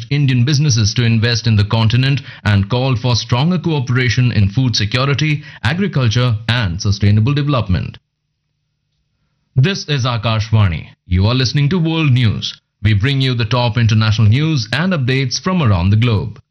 Indian businesses to invest in the continent and called for stronger cooperation in food security, agriculture, and sustainable development. This is Akashvani. You are listening to World News. We bring you the top international news and updates from around the globe.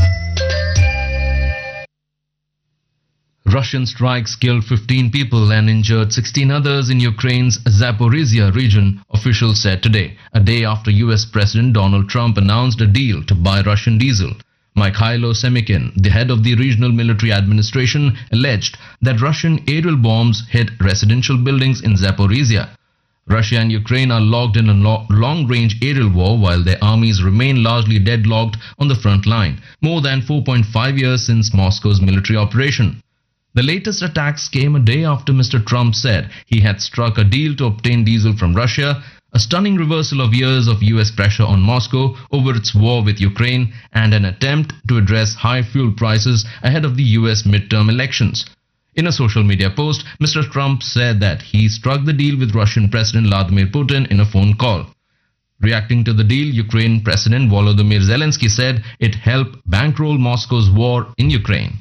Russian strikes killed 15 people and injured 16 others in Ukraine's Zaporizhia region, officials said today, a day after US President Donald Trump announced a deal to buy Russian diesel. Mikhailo Semikin, the head of the regional military administration, alleged that Russian aerial bombs hit residential buildings in Zaporizhia. Russia and Ukraine are locked in a long-range aerial war while their armies remain largely deadlocked on the front line, more than 4.5 years since Moscow's military operation. The latest attacks came a day after Mr. Trump said he had struck a deal to obtain diesel from Russia, a stunning reversal of years of US pressure on Moscow over its war with Ukraine and an attempt to address high fuel prices ahead of the US midterm elections. In a social media post, Mr. Trump said that he struck the deal with Russian President Vladimir Putin in a phone call. Reacting to the deal, Ukraine President Volodymyr Zelensky said it helped bankroll Moscow's war in Ukraine.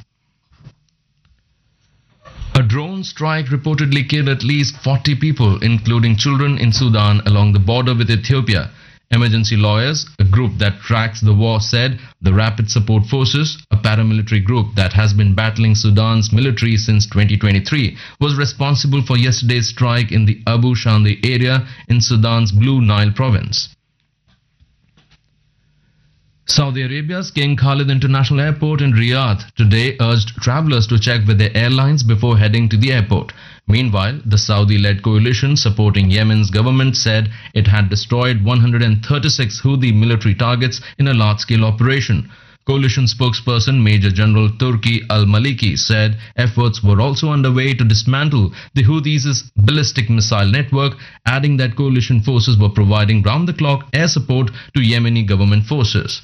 A drone strike reportedly killed at least 40 people, including children, in Sudan along the border with Ethiopia. Emergency Lawyers, a group that tracks the war, said the Rapid Support Forces, a paramilitary group that has been battling Sudan's military since 2023, was responsible for yesterday's strike in the Abu Shandi area in Sudan's Blue Nile province. Saudi Arabia's King Khalid International Airport in Riyadh today urged travelers to check with their airlines before heading to the airport. Meanwhile, the Saudi-led coalition supporting Yemen's government said it had destroyed 136 Houthi military targets in a large-scale operation. Coalition spokesperson Major General Turki al-Maliki said efforts were also underway to dismantle the Houthis' ballistic missile network, adding that coalition forces were providing round-the-clock air support to Yemeni government forces.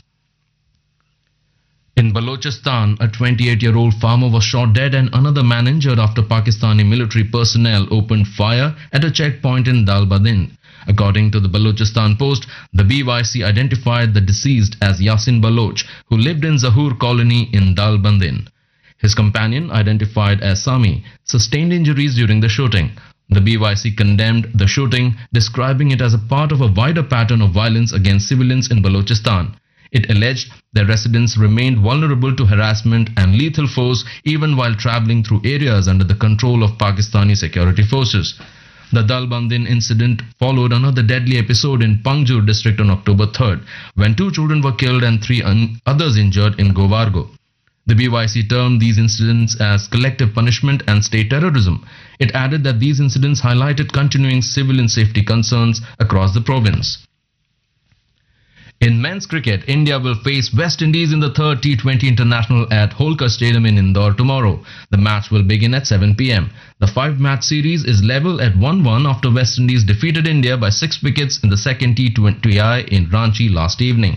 In Balochistan, a 28-year-old farmer was shot dead and another man injured after Pakistani military personnel opened fire at a checkpoint in Dalbandin. According to the Balochistan Post, the BYC identified the deceased as Yasin Baloch, who lived in Zahur colony in Dalbandin. His companion, identified as Sami, sustained injuries during the shooting. The BYC condemned the shooting, describing it as a part of a wider pattern of violence against civilians in Balochistan. It alleged that residents remained vulnerable to harassment and lethal force even while traveling through areas under the control of Pakistani security forces. The Dalbandin incident followed another deadly episode in Pangjur district on October 3rd, when 2 children were killed and 3 others injured in Govargo. The BYC termed these incidents as collective punishment and state terrorism. It added that these incidents highlighted continuing civilian safety concerns across the province. In men's cricket, India will face West Indies in the third T20 International at Holkar Stadium in Indore tomorrow. The match will begin at 7 p.m. The 5-match series is level at 1-1 after West Indies defeated India by 6 wickets in the second T20I in Ranchi last evening.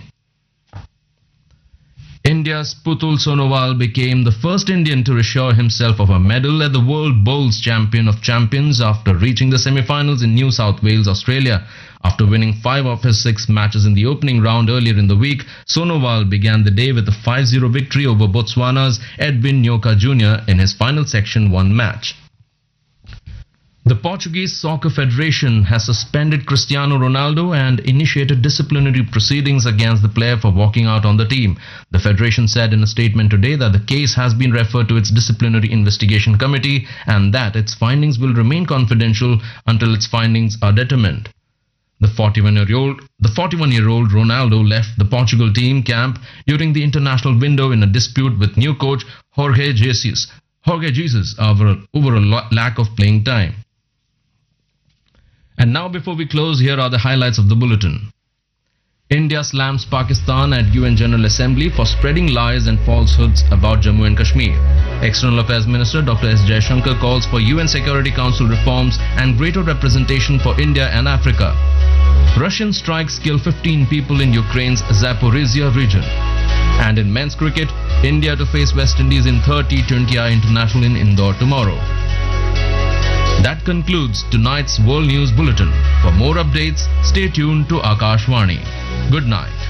India's Putul Sonowal became the first Indian to assure himself of a medal at the World Bowls Champion of Champions after reaching the semi-finals in New South Wales, Australia. After winning 5 of his 6 matches in the opening round earlier in the week, Sonowal began the day with a 5-0 victory over Botswana's Edwin Nyoka Jr. in his final Section 1 match. The Portuguese Soccer Federation has suspended Cristiano Ronaldo and initiated disciplinary proceedings against the player for walking out on the team. The federation said in a statement today that the case has been referred to its disciplinary investigation committee and that its findings will remain confidential until its findings are determined. The 41-year-old Ronaldo left the Portugal team camp during the international window in a dispute with new coach Jorge Jesus over a lack of playing time. And now, before we close, here are the highlights of the bulletin. India slams Pakistan at UN General Assembly for spreading lies and falsehoods about Jammu and Kashmir. External Affairs Minister Dr. S. Jaishankar calls for UN Security Council reforms and greater representation for India and Africa. Russian strikes kill 15 people in Ukraine's Zaporizhia region. And in men's cricket, India to face West Indies in third T20I International in Indore tomorrow. That concludes tonight's World News Bulletin. For more updates, stay tuned to Akashvani. Good night.